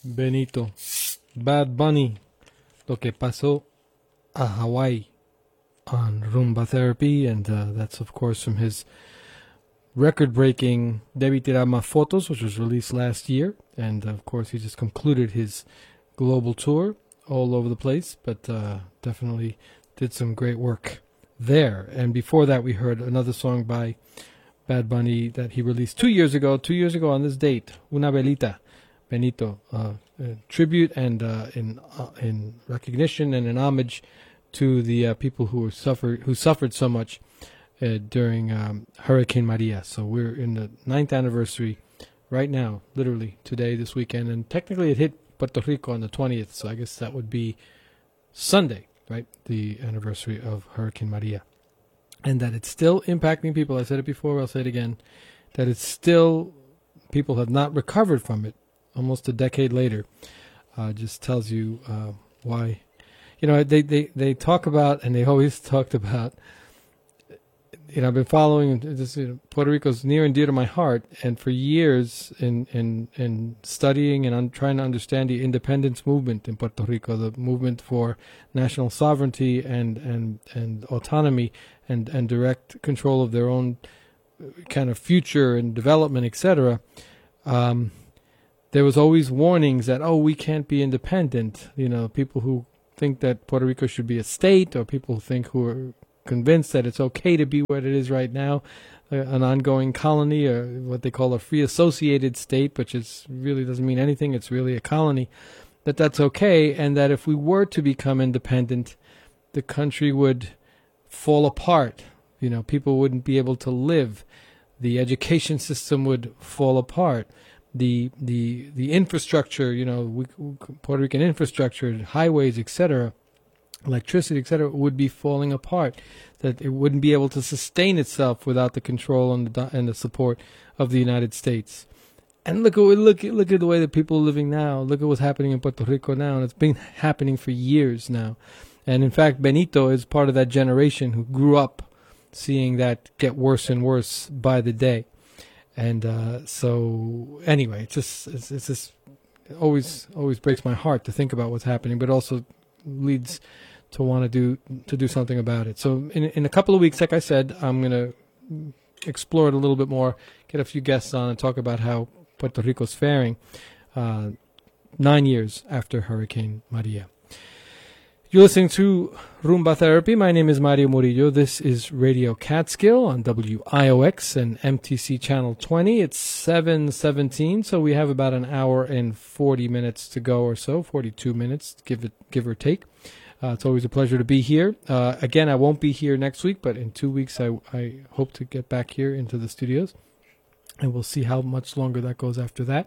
Benito. Bad Bunny. Lo que pasó a Hawaii on Rumba Therapy. And that's, of course, from his record-breaking Debí Tirar Más Fotos, which was released last year. And, of course, he just concluded his global tour all over the place. But definitely did some great work there. And before that, we heard another song by Bad Bunny that he released 2 years ago on this date, Una Velita, Benito, tribute and in recognition and in homage to the people who suffered so much during Hurricane Maria. So we're in the 9th anniversary right now, literally today, this weekend, and technically it hit Puerto Rico on the 20th, so I guess that would be Sunday, right, the anniversary of Hurricane Maria. And that it's still impacting people. I said it before, I'll say it again, that it's still, people have not recovered from it almost a decade later. Just tells you why. You know, they talk about, and they always talked about, you know, I've been following this, Puerto Rico's near and dear to my heart, and for years in studying and trying to understand the independence movement in Puerto Rico, the movement for national sovereignty and autonomy and direct control of their own kind of future and development, etc. There was always warnings that, we can't be independent. You know, people who think that Puerto Rico should be a state, or people who are convinced that it's okay to be what it is right now, an ongoing colony, or what they call a free associated state, which is really doesn't mean anything. It's really a colony. That's okay, and that if we were to become independent, the country would fall apart. You know, people wouldn't be able to live. The education system would fall apart. The infrastructure, you know, Puerto Rican infrastructure, highways, etc., electricity, etc., would be falling apart. That it wouldn't be able to sustain itself without the control and the support of the United States. And look at the way that people are living now. Look at what's happening in Puerto Rico now, and it's been happening for years now. And in fact, Benito is part of that generation who grew up seeing that get worse and worse by the day. And so anyway, it's just always breaks my heart to think about what's happening, but also leads to want to do something about it. So in a couple of weeks, like I said, I'm going to explore it a little bit more, get a few guests on, and talk about how Puerto Rico's faring 9 years after Hurricane Maria. You're listening to Rumba Therapy. My name is Mario Murillo. This is Radio Catskill on WIOX and MTC Channel 20. It's 7:17, so we have about an hour and 40 minutes to go or so, 42 minutes, give or take. It's always a pleasure to be here. Again, I won't be here next week, but in 2 weeks I hope to get back here into the studios, and we'll see how much longer that goes after that.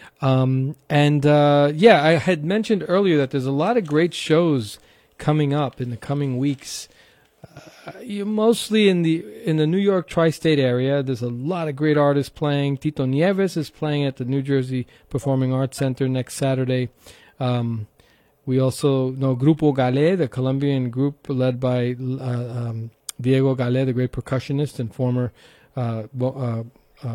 I had mentioned earlier that there's a lot of great shows coming up in the coming weeks. Mostly in the New York tri-state area. There's a lot of great artists playing. Tito Nieves is playing at the New Jersey Performing Arts Center next Saturday. We also know Grupo Galé, the Colombian group led by Diego Galé, the great percussionist and former conguero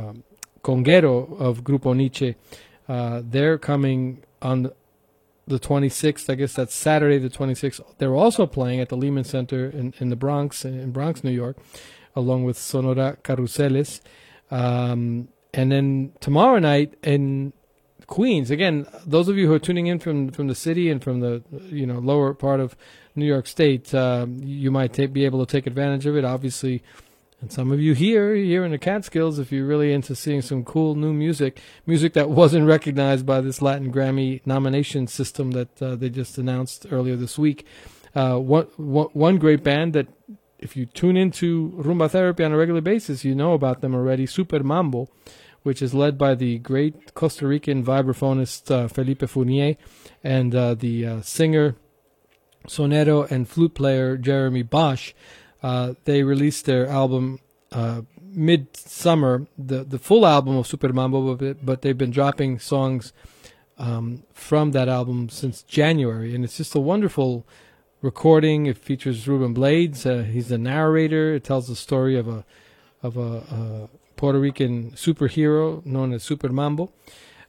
of Grupo Nietzsche. They're coming on the 26th. I guess that's Saturday the 26th. They're also playing at the Lehman Center in the Bronx, New York, along with Sonora Caruseles. And then tomorrow night in Queens, again, those of you who are tuning in from the city and from the lower part of New York State, you might be able to take advantage of it, obviously. And some of you here in the Catskills, if you're really into seeing some cool new music that wasn't recognized by this Latin Grammy nomination system that they just announced earlier this week. One great band that, if you tune into Rumba Therapy on a regular basis, you know about them already, Super Mambo, which is led by the great Costa Rican vibraphonist Felipe Fournier and the singer, sonero, and flute player Jeremy Bosch. They released their album mid-summer, the full album of Super Mambo, but they've been dropping songs from that album since January, and it's just a wonderful recording. It features Ruben Blades. He's the narrator. It tells the story of a Puerto Rican superhero known as Super Mambo.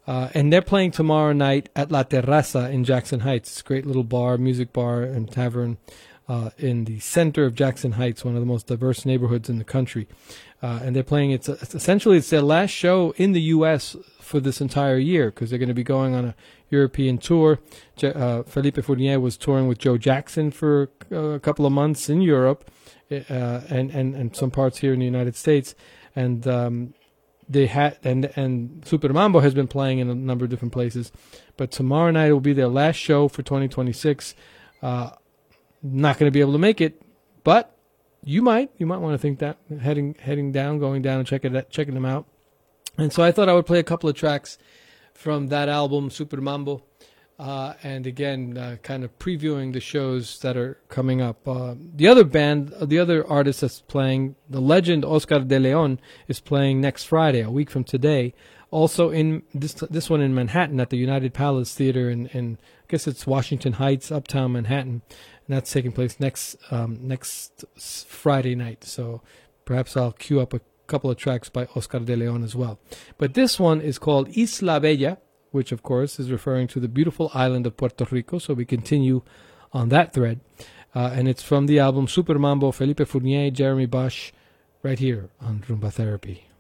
And they're playing tomorrow night at La Terraza in Jackson Heights. It's a great little bar, music bar and tavern in the center of Jackson Heights, one of the most diverse neighborhoods in the country. And they're playing, it's their last show in the U.S. for this entire year, because they're going to be going on a European tour. Felipe Fournier was touring with Joe Jackson for a couple of months in Europe, and some parts here in the United States. And they had and Super Mambo has been playing in a number of different places, but tomorrow night will be their last show for 2026. Not going to be able to make it, but you might want to think that heading down, going down and checking them out. And so I thought I would play a couple of tracks from that album, Super Mambo, and again, kind of previewing the shows that are coming up. The other artist that's playing, the legend Oscar de Leon, is playing next Friday, a week from today. Also in this one in Manhattan at the United Palace Theater in I guess it's Washington Heights, Uptown Manhattan, and that's taking place next Friday night. So perhaps I'll queue up a couple of tracks by Oscar de Leon as well. But this one is called Isla Bella, which of course is referring to the beautiful island of Puerto Rico. So we continue on that thread. And it's from the album Super Mambo, Felipe Fournier, Jeremy Bosch, right here on Rumba Therapy.